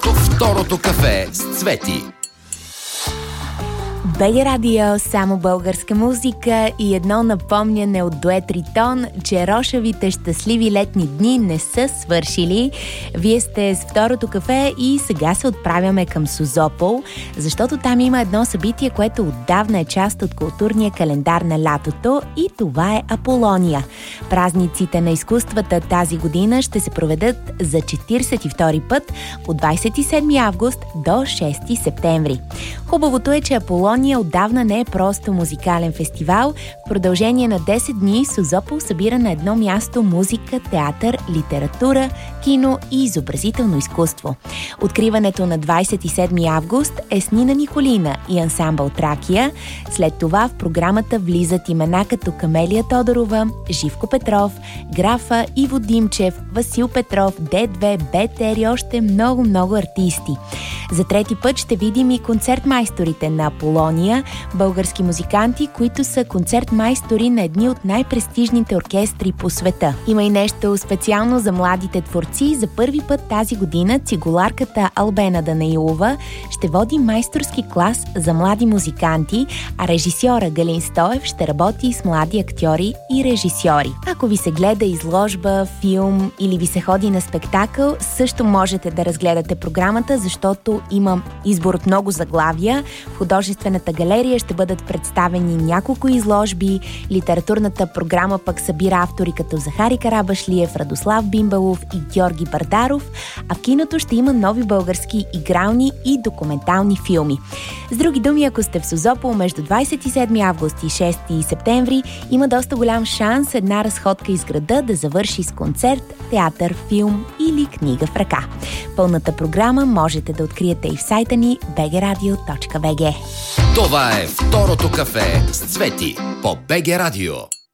Второто кафе с Цвети. БГ Радио, само българска музика и едно напомняне от дует Ритон, че рошавите щастливи летни дни не са свършили. Вие сте с Второто кафе и сега се отправяме към Созопол, защото там има едно събитие, което отдавна е част от културния календар на лятото, и това е Аполония. Празниците на изкуствата тази година ще се проведат за 42-и път от 27 август до 6 септември. Хубавото е, че Аполония отдавна не е просто музикален фестивал. В продължение на 10 дни Созопол събира на едно място музика, театър, литература, кино и изобразително изкуство. Откриването на 27 август е с Нина Николина и ансамбъл Тракия. След това в програмата влизат имена като Камелия Тодорова, Живко Петров, Графа, Иво Димчев, Васил Петров, Д2, Бетер и още много артисти. За трети път ще видим и концертмайсторите на Аполония, български музиканти, които са концертмайстори на едни от най-престижните оркестри по света. Има и нещо специално за младите творци. За първи път тази година цигуларката Албена Данаилова ще води майсторски клас за млади музиканти, а режисьора Галин Стоев ще работи с млади актьори и режисьори. Ако ви се гледа изложба, филм или ви се ходи на спектакъл, също можете да разгледате програмата, защото има избор от много заглавия. В художествената галерия ще бъдат представени няколко изложби, литературната програма пък събира автори като Захари Карабашлиев, Радослав Бимбалов и Георги Бардаров, а в киното ще има нови български игрални и документални филми. С други думи, ако сте в Созопол между 27 август и 6 септември, има доста голям шанс една разходка из града да завърши с концерт, театър, филм или книга в ръка. Пълната програма можете да откриете и в сайта ни bgradio.bg. Това е Второто кафе с Цвети по БГ Радио.